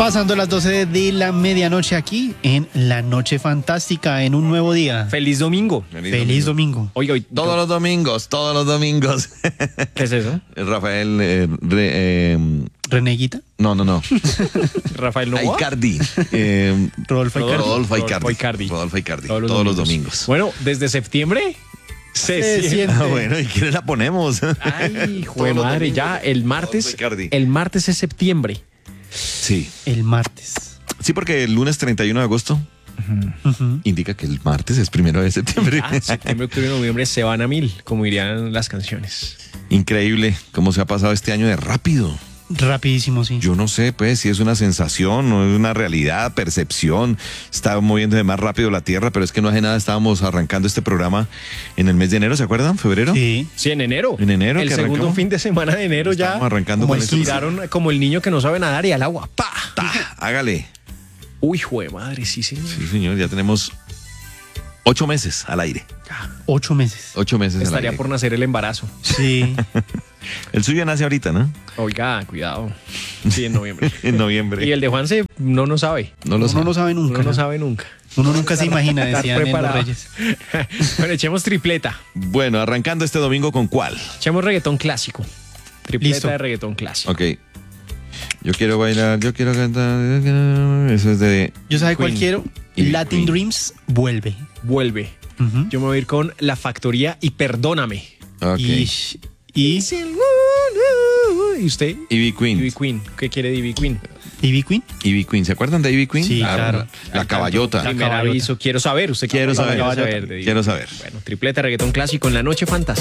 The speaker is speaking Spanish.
Pasando las 12 de la medianoche aquí en La Noche Fantástica, en un nuevo día. Feliz domingo. Feliz domingo. Oiga, hoy, Todos los domingos. ¿qué es eso? Rafael, ¿Reneguita? no. Rafael Novoa. Icardi. Rodolfo Icardi. Rodolfo Icardi. Icardi. Rodolfo Icardi. Todos los domingos. Bueno, desde septiembre se siente. Ah, bueno, ¿y quién la ponemos? Ay, Todos jue los madre, domingos. ya el martes. Rodolfo Icardi. El martes es septiembre. Sí. El martes. Sí, porque el lunes 31 de agosto Ujú. indica que el martes es 1 de septiembre. Septiembre, octubre y noviembre se van a 1000, como dirían las canciones. Increíble cómo se ha pasado este año de rápido. Rapidísimo, sí. Yo no sé, pues, si es una sensación o es una realidad, percepción. Está moviéndose más rápido la Tierra, pero es que no hace nada. Estábamos arrancando este programa en el mes de enero, ¿se acuerdan? ¿Febrero? Sí. Sí, en enero. En enero El que segundo arrancamos. fin de semana de enero ya. Estamos arrancando como con esto. tiraron como el niño que no sabe nadar y al agua. ¡Pa! Hágale. Uy, jue madre, sí, señor. Sí, señor, ya tenemos 8 meses al aire. 8 meses. 8 meses al Estaría aire. por nacer el embarazo. Sí. El suyo nace ahorita, ¿no? Oiga, cuidado. Sí, en noviembre. En noviembre. Y el de Juanse no sabe. No lo Uno sé. no sabe nunca. Uno no sabe nunca. Uno nunca se imagina, Estar decían en Los preparado. Reyes. Bueno, echemos tripleta. Bueno, arrancando este domingo, ¿con cuál? Echemos reggaetón clásico. Tripleta Listo. de reggaetón clásico. Ok. Yo quiero bailar, yo quiero cantar. Eso es de... Yo sabe Queen. cuál quiero. Y Latin Queen. Dreams vuelve. Vuelve. Ujú. Yo me voy a ir con La Factoría y Perdóname. Ok. Y ¿Y usted? Ivy Queen. Ivy Queen. ¿Qué quiere de Ivy Queen? Ivy Queen. Ivy Queen. ¿Se acuerdan de Ivy Queen? Sí, claro. La caballota. Primer caballota. aviso. Quiero saber. Usted Quiero saber. acaba de saber de Ivy Quiero Queen. saber. Bueno, tripleta reggaetón clásico en La Noche Fantástica.